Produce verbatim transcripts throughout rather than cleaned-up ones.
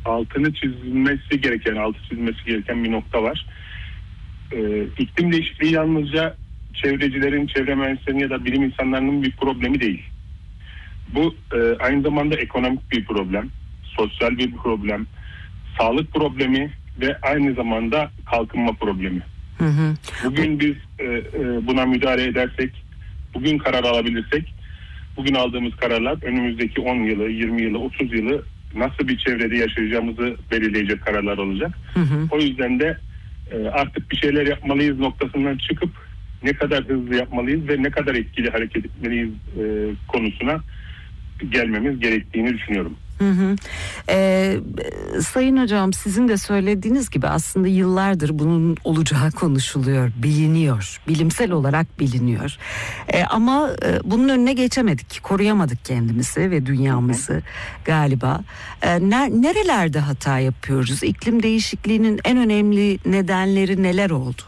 altını çizilmesi gereken, altı çizilmesi gereken bir nokta var. Ee, iklim değişikliği yalnızca çevrecilerin, çevre mühendislerinin ya da bilim insanlarının bir problemi değil. Bu e, aynı zamanda ekonomik bir problem, sosyal bir problem, sağlık problemi ve aynı zamanda kalkınma problemi. Hı hı. Bugün biz e, e, buna müdahale edersek, bugün karar alabilirsek, bugün aldığımız kararlar önümüzdeki on yılı, yirmi yılı, otuz yılı nasıl bir çevrede yaşayacağımızı belirleyecek kararlar olacak. Hı hı. O yüzden de e, artık bir şeyler yapmalıyız noktasından çıkıp ne kadar hızlı yapmalıyız ve ne kadar etkili hareket etmeliyiz e, konusuna gelmemiz gerektiğini düşünüyorum. Hı hı. Ee, Sayın Hocam, sizin de söylediğiniz gibi aslında yıllardır bunun olacağı konuşuluyor, biliniyor, bilimsel olarak biliniyor. Ee, ama e, bunun önüne geçemedik, koruyamadık kendimizi ve dünyamızı, hı hı, galiba. Ee, ne, nerelerde hata yapıyoruz? İklim değişikliğinin en önemli nedenleri neler oldu?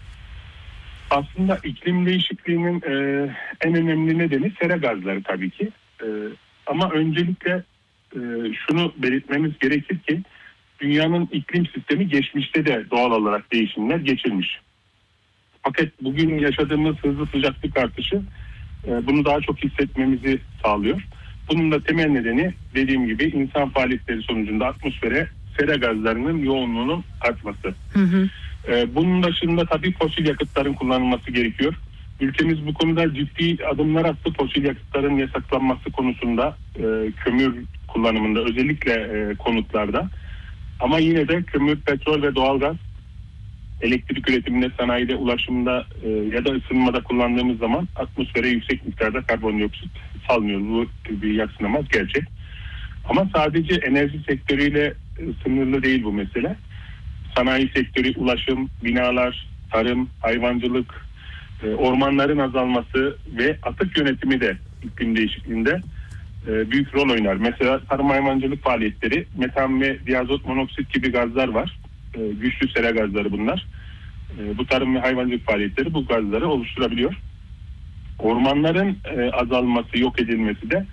Aslında iklim değişikliğinin e, en önemli nedeni sera gazları tabii ki. E, ama öncelikle e, şunu belirtmemiz gerekir ki dünyanın iklim sistemi geçmişte de doğal olarak değişimler geçirmiş. Fakat bugün yaşadığımız hızlı sıcaklık artışı e, bunu daha çok hissetmemizi sağlıyor. Bunun da temel nedeni dediğim gibi insan faaliyetleri sonucunda atmosfere sera gazlarının yoğunluğunun artması. Hı hı. Bunun dışında tabii fosil yakıtların kullanılması gerekiyor. Ülkemiz bu konuda ciddi adımlar attı. Fosil yakıtların yasaklanması konusunda, kömür kullanımında, özellikle konutlarda. Ama yine de kömür, petrol ve doğalgaz elektrik üretiminde, sanayide, ulaşımda ya da ısınmada kullandığımız zaman atmosfere yüksek miktarda karbondioksit salmıyor. Bu bir yadsınamaz gerçek. Ama sadece enerji sektörüyle sınırlı değil bu mesele. Sanayi sektörü, ulaşım, binalar, tarım, hayvancılık, ormanların azalması ve atık yönetimi de iklim değişikliğinde büyük rol oynar. Mesela tarım hayvancılık faaliyetleri, metan ve diazot monoksit gibi gazlar var. Güçlü sera gazları bunlar. Bu tarım ve hayvancılık faaliyetleri bu gazları oluşturabiliyor. Ormanların azalması, yok edilmesi de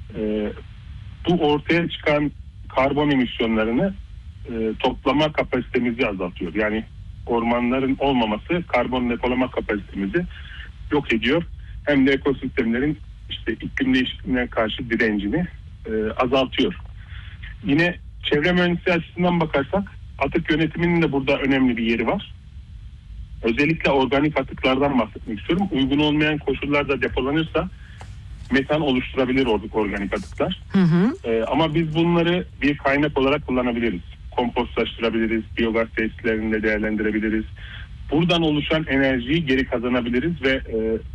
bu ortaya çıkan karbon emisyonlarını E, toplama kapasitemizi azaltıyor. Yani ormanların olmaması karbon depolama kapasitemizi yok ediyor. Hem de ekosistemlerin işte iklim değişikliğine karşı direncini e, azaltıyor. Yine çevre mühendisliği açısından bakarsak atık yönetiminin de burada önemli bir yeri var. Özellikle organik atıklardan bahsetmek istiyorum. Uygun olmayan koşullarda depolanırsa metan oluşturabilir organik atıklar. Hı hı. E, ama biz bunları bir kaynak olarak kullanabiliriz. Kompostlaştırabiliriz, biyogaz tesislerinde değerlendirebiliriz. Buradan oluşan enerjiyi geri kazanabiliriz ve e,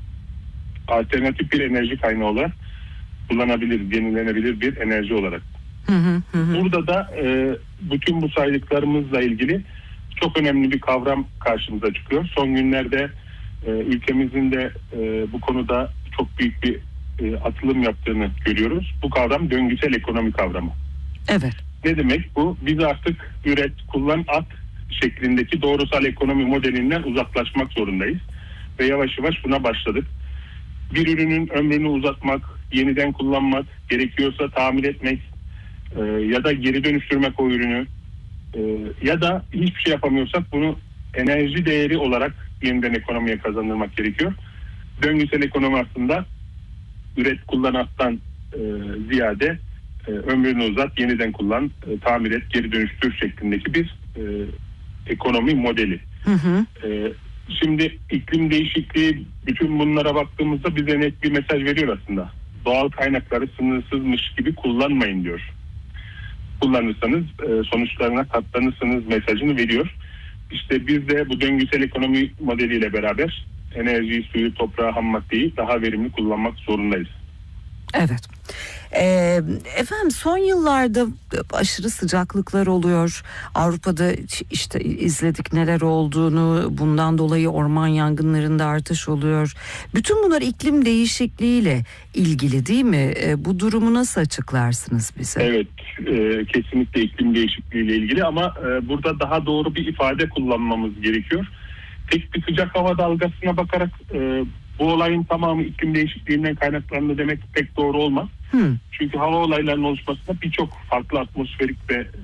alternatif bir enerji kaynağı olarak kullanabiliriz, yenilenebilir bir enerji olarak. Hı hı hı. Burada da e, bütün bu saydıklarımızla ilgili çok önemli bir kavram karşımıza çıkıyor. Son günlerde e, ülkemizin de e, bu konuda çok büyük bir e, atılım yaptığını görüyoruz. Bu kavram döngüsel ekonomi kavramı. Evet. Ne demek bu? Biz artık üret, kullan, at şeklindeki doğrusal ekonomi modelinden uzaklaşmak zorundayız. Ve yavaş yavaş buna başladık. Bir ürünün ömrünü uzatmak, yeniden kullanmak, gerekiyorsa tamir etmek e, ya da geri dönüştürmek o ürünü e, ya da hiçbir şey yapamıyorsak bunu enerji değeri olarak yeniden ekonomiye kazandırmak gerekiyor. Döngüsel ekonomi aslında üret, kullan, attan e, ziyade e, ömrünü uzat, yeniden kullan, e, tamir et, geri dönüştür şeklindeki bir e, ekonomi modeli. Hı hı. E, şimdi iklim değişikliği, bütün bunlara baktığımızda bize net bir mesaj veriyor aslında. Doğal kaynakları sınırsızmış gibi kullanmayın diyor. Kullanırsanız e, sonuçlarına katlanırsınız mesajını veriyor. İşte biz de bu döngüsel ekonomi modeliyle beraber enerjiyi, suyu, toprağı, ham maddeyi daha verimli kullanmak zorundayız. Evet. Ee, efendim son yıllarda aşırı sıcaklıklar oluyor. Avrupa'da işte izledik neler olduğunu. Bundan dolayı orman yangınlarında artış oluyor. Bütün bunlar iklim değişikliğiyle ilgili değil mi? Ee, bu durumu nasıl açıklarsınız bize? Evet, e, kesinlikle iklim değişikliğiyle ilgili ama e, burada daha doğru bir ifade kullanmamız gerekiyor. Tek bir sıcak hava dalgasına bakarak e, bu olayın tamamı iklim değişikliğinden kaynaklandı demek pek doğru olmaz. Hmm. Çünkü hava olaylarının oluşmasında birçok farklı atmosferik ve